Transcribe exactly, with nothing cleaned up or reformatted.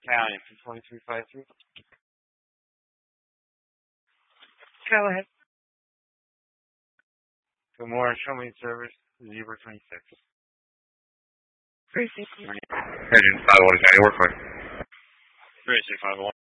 Italian from twenty-three five three. Go ahead. Good morning. Show me service zero twenty-six. three sixty. Engine five one, can you work for? three six five one.